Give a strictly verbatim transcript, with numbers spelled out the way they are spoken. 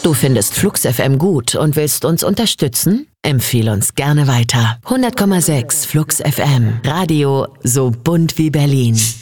Du findest Flux F M gut und willst uns unterstützen? Empfehle uns gerne weiter. hundert Komma sechs Flux F M. Radio so bunt wie Berlin.